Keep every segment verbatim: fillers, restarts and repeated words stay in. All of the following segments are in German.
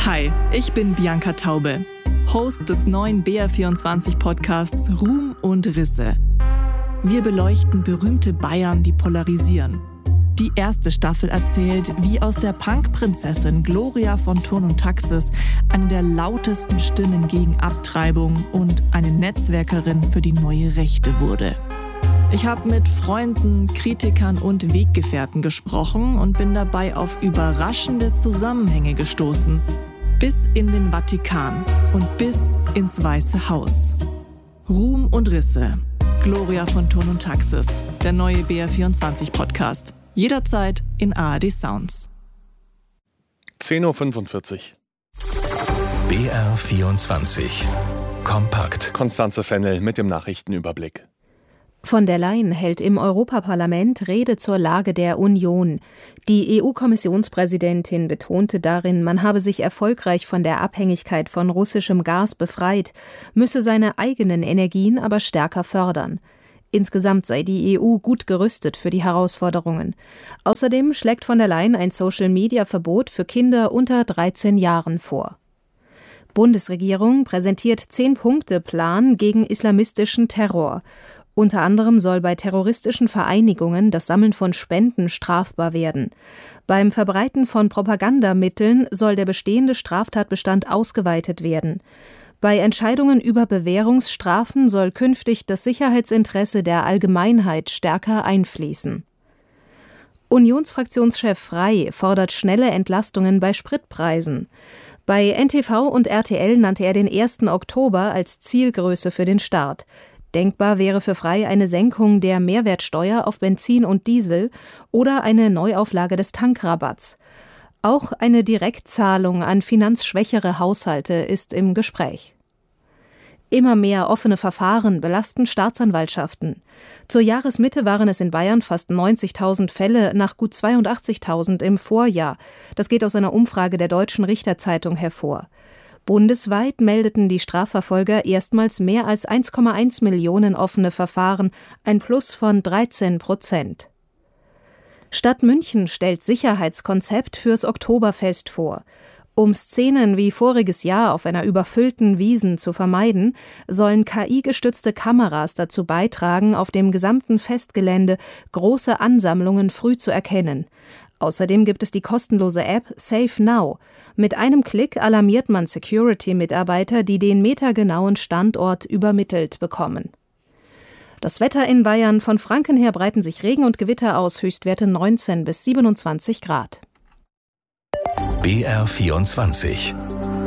Hi, ich bin Bianca Taube, Host des neuen B R vierundzwanzig Podcasts Ruhm und Risse. Wir beleuchten berühmte Bayern, die polarisieren. Die erste Staffel erzählt, wie aus der Punk-Prinzessin Gloria von Thurn und Taxis eine der lautesten Stimmen gegen Abtreibung und eine Netzwerkerin für die neue Rechte wurde. Ich habe mit Freunden, Kritikern und Weggefährten gesprochen und bin dabei auf überraschende Zusammenhänge gestoßen. Bis in den Vatikan und bis ins Weiße Haus. Ruhm und Risse. Gloria von Thurn und Taxis. Der neue B R vierundzwanzig Podcast. Jederzeit in A R D Sounds. zehn Uhr fünfundvierzig. B R vierundzwanzig. Kompakt. Konstanze Fennel mit dem Nachrichtenüberblick. Von der Leyen hält im Europaparlament Rede zur Lage der Union. Die E U-Kommissionspräsidentin betonte darin, man habe sich erfolgreich von der Abhängigkeit von russischem Gas befreit, müsse seine eigenen Energien aber stärker fördern. Insgesamt sei die E U gut gerüstet für die Herausforderungen. Außerdem schlägt von der Leyen ein Social-Media-Verbot für Kinder unter dreizehn Jahren vor. Bundesregierung präsentiert Zehn-Punkte-Plan gegen islamistischen Terror. Unter anderem soll bei terroristischen Vereinigungen das Sammeln von Spenden strafbar werden. Beim Verbreiten von Propagandamitteln soll der bestehende Straftatbestand ausgeweitet werden. Bei Entscheidungen über Bewährungsstrafen soll künftig das Sicherheitsinteresse der Allgemeinheit stärker einfließen. Unionsfraktionschef Frey fordert schnelle Entlastungen bei Spritpreisen. Bei N T V und R T L nannte er den ersten Oktober als Zielgröße für den Start. Denkbar wäre für Frey eine Senkung der Mehrwertsteuer auf Benzin und Diesel oder eine Neuauflage des Tankrabatts. Auch eine Direktzahlung an finanzschwächere Haushalte ist im Gespräch. Immer mehr offene Verfahren belasten Staatsanwaltschaften. Zur Jahresmitte waren es in Bayern fast neunzigtausend Fälle nach gut zweiundachtzigtausend im Vorjahr. Das geht aus einer Umfrage der Deutschen Richterzeitung hervor. Bundesweit meldeten die Strafverfolger erstmals mehr als eins Komma eins Millionen offene Verfahren, ein Plus von dreizehn Prozent. Stadt München stellt Sicherheitskonzept fürs Oktoberfest vor. Um Szenen wie voriges Jahr auf einer überfüllten Wiesn zu vermeiden, sollen K I-gestützte Kameras dazu beitragen, auf dem gesamten Festgelände große Ansammlungen früh zu erkennen. Außerdem gibt es die kostenlose App Safe Now. Mit einem Klick alarmiert man Security-Mitarbeiter, die den metergenauen Standort übermittelt bekommen. Das Wetter in Bayern: von Franken her breiten sich Regen und Gewitter aus, Höchstwerte neunzehn bis siebenundzwanzig Grad. B R vierundzwanzig.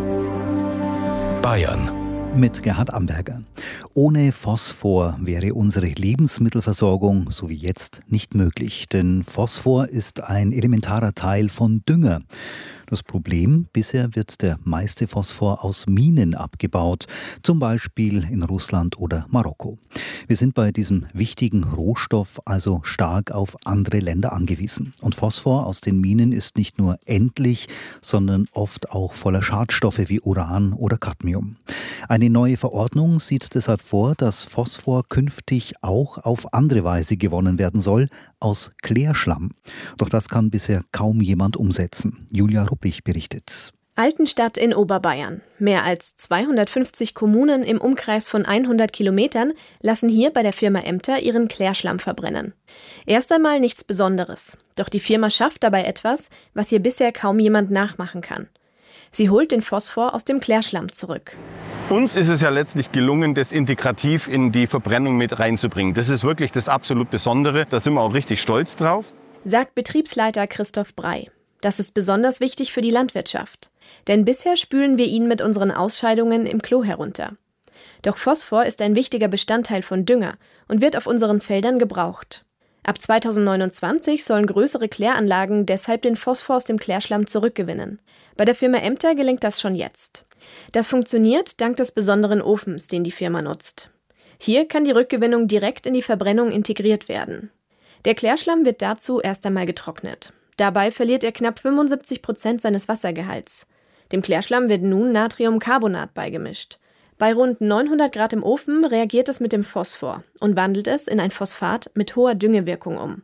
Bayern. Mit Gerhard Amberger. Ohne Phosphor wäre unsere Lebensmittelversorgung, so wie jetzt, nicht möglich. Denn Phosphor ist ein elementarer Teil von Dünger. Das Problem: bisher wird der meiste Phosphor aus Minen abgebaut, zum Beispiel in Russland oder Marokko. Wir sind bei diesem wichtigen Rohstoff also stark auf andere Länder angewiesen. Und Phosphor aus den Minen ist nicht nur endlich, sondern oft auch voller Schadstoffe wie Uran oder Cadmium. Eine neue Verordnung sieht deshalb vor, dass Phosphor künftig auch auf andere Weise gewonnen werden soll, aus Klärschlamm. Doch das kann bisher kaum jemand umsetzen. Julia Ruppich berichtet. Altenstadt in Oberbayern. Mehr als zweihundertfünfzig Kommunen im Umkreis von hundert Kilometern lassen hier bei der Firma Emter ihren Klärschlamm verbrennen. Erst einmal nichts Besonderes. Doch die Firma schafft dabei etwas, was hier bisher kaum jemand nachmachen kann. Sie holt den Phosphor aus dem Klärschlamm zurück. Uns ist es ja letztlich gelungen, das integrativ in die Verbrennung mit reinzubringen. Das ist wirklich das absolut Besondere. Da sind wir auch richtig stolz drauf. Sagt Betriebsleiter Christoph Brey. Das ist besonders wichtig für die Landwirtschaft. Denn bisher spülen wir ihn mit unseren Ausscheidungen im Klo herunter. Doch Phosphor ist ein wichtiger Bestandteil von Dünger und wird auf unseren Feldern gebraucht. Ab zweitausendneunundzwanzig sollen größere Kläranlagen deshalb den Phosphor aus dem Klärschlamm zurückgewinnen. Bei der Firma Emter gelingt das schon jetzt. Das funktioniert dank des besonderen Ofens, den die Firma nutzt. Hier kann die Rückgewinnung direkt in die Verbrennung integriert werden. Der Klärschlamm wird dazu erst einmal getrocknet. Dabei verliert er knapp fünfundsiebzig Prozent seines Wassergehalts. Dem Klärschlamm wird nun Natriumcarbonat beigemischt. Bei rund neunhundert Grad im Ofen reagiert es mit dem Phosphor und wandelt es in ein Phosphat mit hoher Düngewirkung um.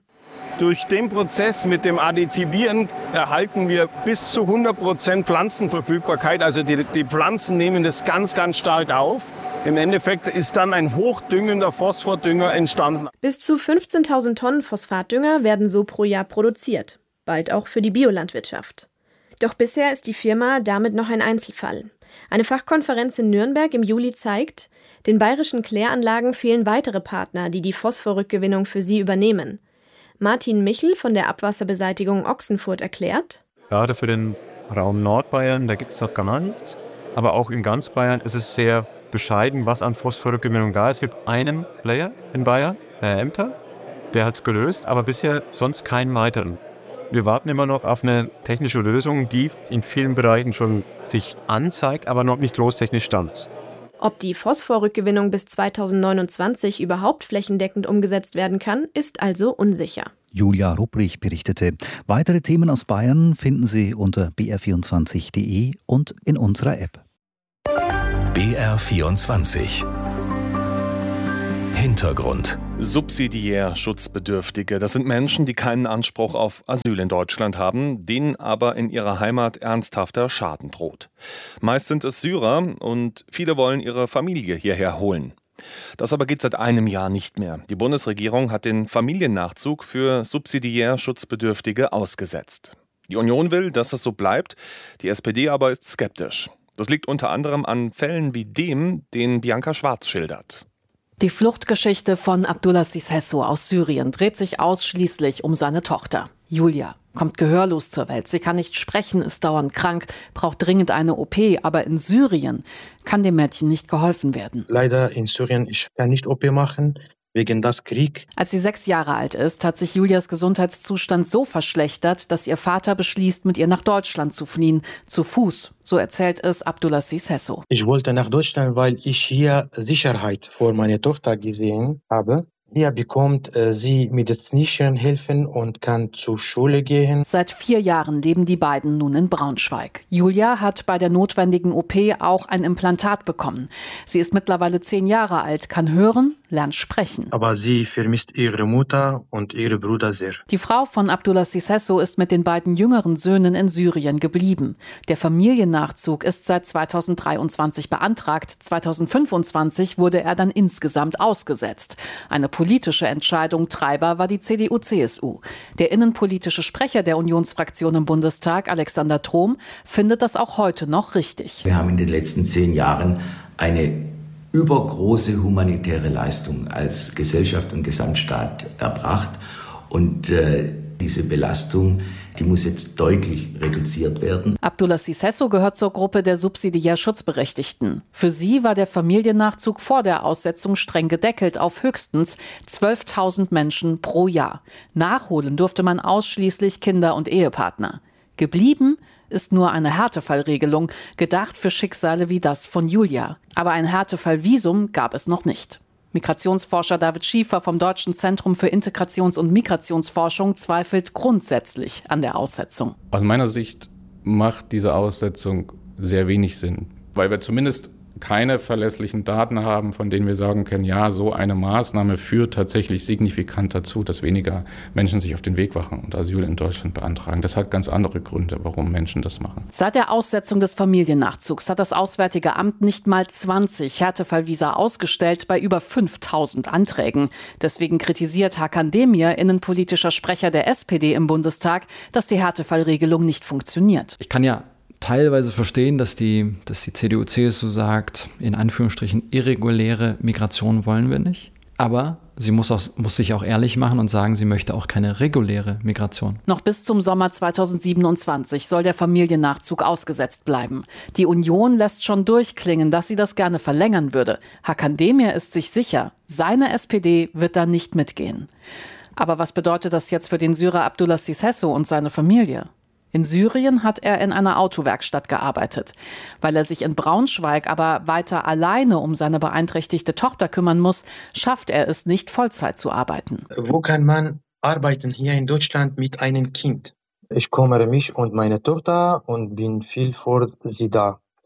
Durch den Prozess mit dem Additivieren erhalten wir bis zu hundert Prozent Pflanzenverfügbarkeit. Also die, die Pflanzen nehmen das ganz, ganz stark auf. Im Endeffekt ist dann ein hochdüngender Phosphordünger entstanden. Bis zu fünfzehntausend Tonnen Phosphatdünger werden so pro Jahr produziert. Bald auch für die Biolandwirtschaft. Doch bisher ist die Firma damit noch ein Einzelfall. Eine Fachkonferenz in Nürnberg im Juli zeigt, den bayerischen Kläranlagen fehlen weitere Partner, die die Phosphorrückgewinnung für sie übernehmen. Martin Michel von der Abwasserbeseitigung Ochsenfurt erklärt: Gerade für den Raum Nordbayern, da gibt es noch gar nichts. Aber auch in ganz Bayern ist es sehr bescheiden, was an Phosphorrückgewinnung da ist. Es gibt einen Player in Bayern, der Ämter, der hat es gelöst, aber bisher sonst keinen weiteren. Wir warten immer noch auf eine technische Lösung, die in vielen Bereichen schon sich anzeigt, aber noch nicht großtechnisch stand. Ob die Phosphorrückgewinnung bis zweitausendneunundzwanzig überhaupt flächendeckend umgesetzt werden kann, ist also unsicher. Julia Rupprich berichtete. Weitere Themen aus Bayern finden Sie unter b r vierundzwanzig punkt d e und in unserer App. B R vierundzwanzig. Hintergrund. Subsidiär Schutzbedürftige. Das sind Menschen, die keinen Anspruch auf Asyl in Deutschland haben, denen aber in ihrer Heimat ernsthafter Schaden droht. Meist sind es Syrer und viele wollen ihre Familie hierher holen. Das aber geht seit einem Jahr nicht mehr. Die Bundesregierung hat den Familiennachzug für subsidiär Schutzbedürftige ausgesetzt. Die Union will, dass es so bleibt, die S P D aber ist skeptisch. Das liegt unter anderem an Fällen wie dem, den Bianca Schwarz schildert. Die Fluchtgeschichte von Abdulaziz Hesso aus Syrien dreht sich ausschließlich um seine Tochter. Julia kommt gehörlos zur Welt. Sie kann nicht sprechen, ist dauernd krank, braucht dringend eine O P. Aber in Syrien kann dem Mädchen nicht geholfen werden. Leider in Syrien, ich kann nicht O P machen, wegen des Kriegs. Als sie sechs Jahre alt ist, hat sich Julias Gesundheitszustand so verschlechtert, dass ihr Vater beschließt, mit ihr nach Deutschland zu fliehen. Zu Fuß, so erzählt es Abdulaziz Hesso. Ich wollte nach Deutschland, weil ich hier Sicherheit vor meiner Tochter gesehen habe. Hier bekommt äh, sie medizinische Hilfen und kann zur Schule gehen. Seit vier Jahren leben die beiden nun in Braunschweig. Julia hat bei der notwendigen O P auch ein Implantat bekommen. Sie ist mittlerweile zehn Jahre alt, kann hören, lernt sprechen. Aber sie vermisst ihre Mutter und ihre Bruder sehr. Die Frau von Abdulaziz Hesso ist mit den beiden jüngeren Söhnen in Syrien geblieben. Der Familiennachzug ist seit zweitausenddreiundzwanzig beantragt. zweitausendfünfundzwanzig wurde er dann insgesamt ausgesetzt. Eine politische Entscheidung. Treiber war die C D U C S U. Der innenpolitische Sprecher der Unionsfraktion im Bundestag, Alexander Trom, findet das auch heute noch richtig. Wir haben in den letzten zehn Jahren eine übergroße humanitäre Leistung als Gesellschaft und Gesamtstaat erbracht. Und äh, diese Belastung, die muss jetzt deutlich reduziert werden. Abdulaziz Hesso gehört zur Gruppe der subsidiär Schutzberechtigten. Für sie war der Familiennachzug vor der Aussetzung streng gedeckelt auf höchstens zwölftausend Menschen pro Jahr. Nachholen durfte man ausschließlich Kinder und Ehepartner. Geblieben ist nur eine Härtefallregelung, gedacht für Schicksale wie das von Julia. Aber ein Härtefallvisum gab es noch nicht. Migrationsforscher David Schiefer vom Deutschen Zentrum für Integrations- und Migrationsforschung zweifelt grundsätzlich an der Aussetzung. Aus meiner Sicht macht diese Aussetzung sehr wenig Sinn, weil wir zumindest keine verlässlichen Daten haben, von denen wir sagen können, ja, so eine Maßnahme führt tatsächlich signifikant dazu, dass weniger Menschen sich auf den Weg machen und Asyl in Deutschland beantragen. Das hat ganz andere Gründe, warum Menschen das machen. Seit der Aussetzung des Familiennachzugs hat das Auswärtige Amt nicht mal zwanzig Härtefallvisa ausgestellt bei über fünftausend Anträgen. Deswegen kritisiert Hakan Demir, innenpolitischer Sprecher der S P D im Bundestag, dass die Härtefallregelung nicht funktioniert. Ich kann ja teilweise verstehen, dass die, dass die C D U C S U sagt, in Anführungsstrichen irreguläre Migration wollen wir nicht. Aber sie muss, auch, muss sich auch ehrlich machen und sagen, sie möchte auch keine reguläre Migration. Noch bis zum Sommer zweitausendsiebenundzwanzig soll der Familiennachzug ausgesetzt bleiben. Die Union lässt schon durchklingen, dass sie das gerne verlängern würde. Hakan Demir ist sich sicher, seine S P D wird da nicht mitgehen. Aber was bedeutet das jetzt für den Syrer Abdulaziz Hesso und seine Familie? In Syrien hat er in einer Autowerkstatt gearbeitet. Weil er sich in Braunschweig aber weiter alleine um seine beeinträchtigte Tochter kümmern muss, schafft er es nicht, Vollzeit zu arbeiten. Wo kann man arbeiten hier in Deutschland mit einem Kind? Ich kümmere mich um meine Tochter und bin viel für sie da.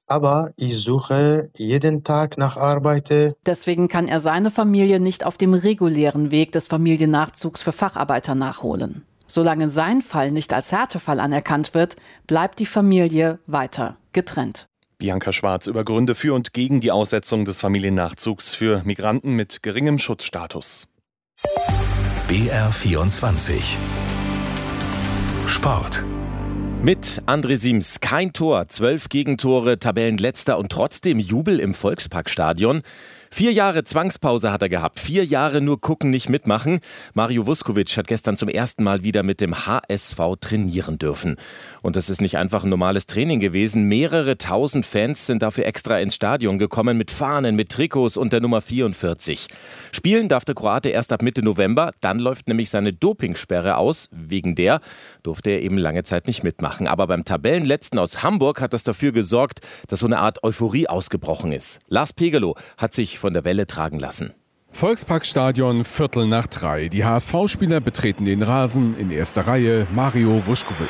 aber ich suche jeden Tag nach Arbeit. Deswegen kann er seine Familie nicht auf dem regulären Weg des Familiennachzugs für Facharbeiter nachholen. Solange sein Fall nicht als Härtefall anerkannt wird, bleibt die Familie weiter getrennt. Bianca Schwarz über Gründe für und gegen die Aussetzung des Familiennachzugs für Migranten mit geringem Schutzstatus. B R vierundzwanzig Sport. Mit André Siems kein Tor, zwölf Gegentore, Tabellenletzter und trotzdem Jubel im Volksparkstadion. Vier Jahre Zwangspause hat er gehabt, vier Jahre nur gucken, nicht mitmachen. Mario Vuskovic hat gestern zum ersten Mal wieder mit dem H S V trainieren dürfen. Und das ist nicht einfach ein normales Training gewesen. Mehrere tausend Fans sind dafür extra ins Stadion gekommen mit Fahnen, mit Trikots und der Nummer vierundvierzig. Spielen darf der Kroate erst ab Mitte November, dann läuft nämlich seine Dopingsperre aus. Wegen der durfte er eben lange Zeit nicht mitmachen. Aber beim Tabellenletzten aus Hamburg hat das dafür gesorgt, dass so eine Art Euphorie ausgebrochen ist. Lars Pegelow hat sich von der Welle tragen lassen. Volksparkstadion, Viertel nach drei. Die H S V-Spieler betreten den Rasen. In erster Reihe Mario Vuskovic.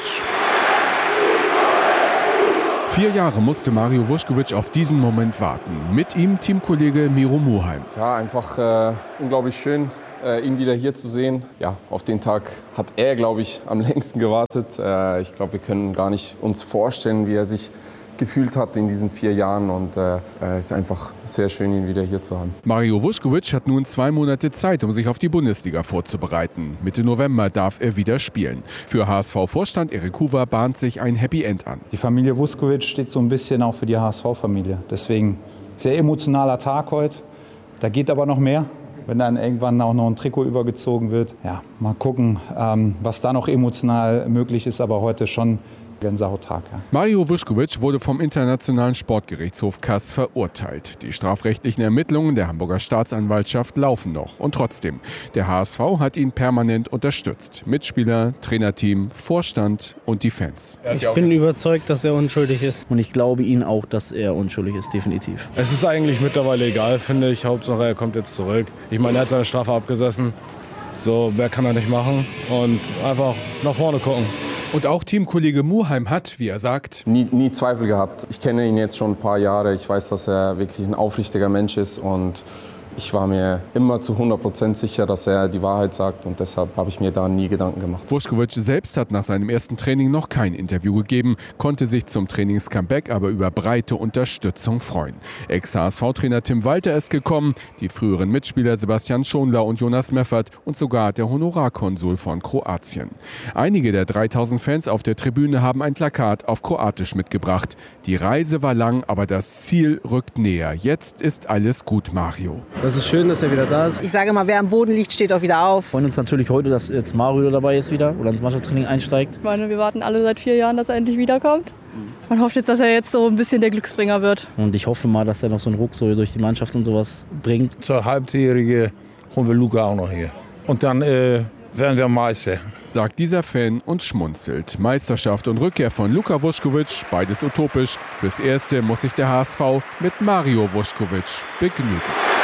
Vier Jahre musste Mario Vuskovic auf diesen Moment warten. Mit ihm Teamkollege Miro Muheim. Ja, einfach äh, unglaublich schön, äh, ihn wieder hier zu sehen. Ja, auf den Tag hat er, glaube ich, am längsten gewartet. Äh, ich glaube, wir können gar nicht uns vorstellen, wie er sich gefühlt hat in diesen vier Jahren und es äh, ist einfach sehr schön, ihn wieder hier zu haben. Mario Vuskovic hat nun zwei Monate Zeit, um sich auf die Bundesliga vorzubereiten. Mitte November darf er wieder spielen. Für H S V-Vorstand Erik Huber bahnt sich ein Happy End an. Die Familie Vuskovic steht so ein bisschen auch für die H S V-Familie. Deswegen sehr emotionaler Tag heute. Da geht aber noch mehr, wenn dann irgendwann auch noch ein Trikot übergezogen wird. Ja, mal gucken, ähm, was da noch emotional möglich ist, aber heute schon Gänsehaut-Tag. Ja. Mario Vuskovic wurde vom Internationalen Sportgerichtshof Kass verurteilt. Die strafrechtlichen Ermittlungen der Hamburger Staatsanwaltschaft laufen noch. Und trotzdem, der H S V hat ihn permanent unterstützt. Mitspieler, Trainerteam, Vorstand und die Fans. Ich bin überzeugt, dass er unschuldig ist. Und ich glaube Ihnen auch, dass er unschuldig ist, definitiv. Es ist eigentlich mittlerweile egal, finde ich. Hauptsache, er kommt jetzt zurück. Ich meine, er hat seine Strafe abgesessen. So, mehr kann er nicht machen. Und einfach nach vorne gucken. Und auch Teamkollege Muheim hat, wie er sagt, nie, nie Zweifel gehabt. Ich kenne ihn jetzt schon ein paar Jahre. Ich weiß, dass er wirklich ein aufrichtiger Mensch ist und ich war mir immer zu hundert Prozent sicher, dass er die Wahrheit sagt und deshalb habe ich mir da nie Gedanken gemacht. Vuskovic selbst hat nach seinem ersten Training noch kein Interview gegeben, konnte sich zum Trainingscomeback aber über breite Unterstützung freuen. Ex-H S V-Trainer Tim Walter ist gekommen, die früheren Mitspieler Sebastian Schonlau und Jonas Meffert und sogar der Honorarkonsul von Kroatien. Einige der dreitausend Fans auf der Tribüne haben ein Plakat auf Kroatisch mitgebracht. Die Reise war lang, aber das Ziel rückt näher. Jetzt ist alles gut, Mario. Das ist schön, dass er wieder da ist. Ich sage mal, wer am Boden liegt, steht auch wieder auf. Wir freuen uns natürlich heute, dass jetzt Mario dabei ist wieder oder ins Mannschaftstraining einsteigt. Ich meine, wir warten alle seit vier Jahren, dass er endlich wiederkommt. Man hofft jetzt, dass er jetzt so ein bisschen der Glücksbringer wird. Und ich hoffe mal, dass er noch so einen Ruck so durch die Mannschaft und sowas bringt. Zur Halbjährige holen wir Luca auch noch hier. Und dann äh, werden wir Meister. Sagt dieser Fan und schmunzelt. Meisterschaft und Rückkehr von Luka Vuskovic, beides utopisch. Fürs Erste muss sich der H S V mit Mario Vuskovic begnügen.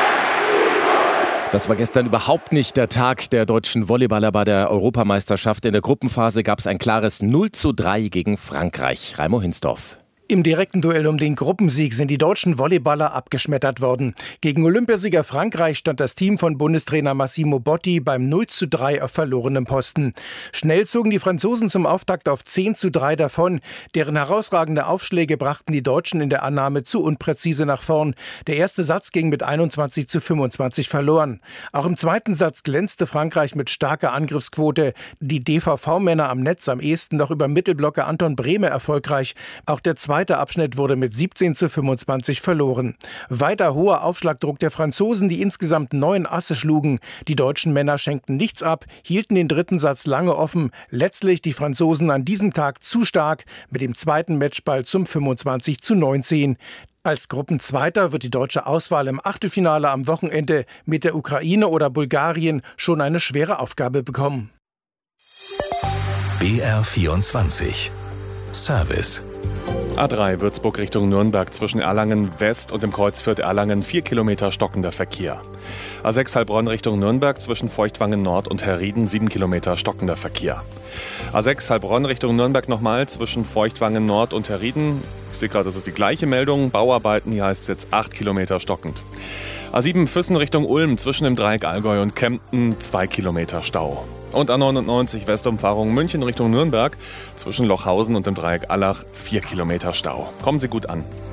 Das war gestern überhaupt nicht der Tag der deutschen Volleyballer bei der Europameisterschaft. In der Gruppenphase gab es ein klares null zu drei gegen Frankreich. Raimo Hinsdorf. Im direkten Duell um den Gruppensieg sind die deutschen Volleyballer abgeschmettert worden. Gegen Olympiasieger Frankreich stand das Team von Bundestrainer Massimo Botti beim null zu drei auf verlorenem Posten. Schnell zogen die Franzosen zum Auftakt auf zehn zu drei davon. Deren herausragende Aufschläge brachten die Deutschen in der Annahme zu unpräzise nach vorn. Der erste Satz ging mit einundzwanzig zu fünfundzwanzig verloren. Auch im zweiten Satz glänzte Frankreich mit starker Angriffsquote. Die D V V-Männer am Netz am ehesten noch über Mittelblocker Anton Brehme erfolgreich. Auch der zweite Der Abschnitt wurde mit siebzehn zu fünfundzwanzig verloren. Weiter hoher Aufschlagdruck der Franzosen, die insgesamt neun Asse schlugen. Die deutschen Männer schenkten nichts ab, hielten den dritten Satz lange offen. Letztlich die Franzosen an diesem Tag zu stark mit dem zweiten Matchball zum fünfundzwanzig zu neunzehn. Als Gruppenzweiter wird die deutsche Auswahl im Achtelfinale am Wochenende mit der Ukraine oder Bulgarien schon eine schwere Aufgabe bekommen. B R vierundzwanzig Service. A drei Würzburg Richtung Nürnberg zwischen Erlangen West und dem Kreuzviertel Erlangen vier Kilometer stockender Verkehr. A sechs Heilbronn Richtung Nürnberg zwischen Feuchtwangen Nord und Herrieden sieben Kilometer stockender Verkehr. A sechs Heilbronn Richtung Nürnberg nochmal zwischen Feuchtwangen Nord und Herrieden Ich sehe gerade, das ist die gleiche Meldung. Bauarbeiten, hier heißt es jetzt acht Kilometer stockend. A sieben Füssen Richtung Ulm zwischen dem Dreieck Allgäu und Kempten zwei Kilometer Stau. Und A neunundneunzig Westumfahrung München Richtung Nürnberg zwischen Lochhausen und dem Dreieck Allach vier Kilometer Stau. Kommen Sie gut an.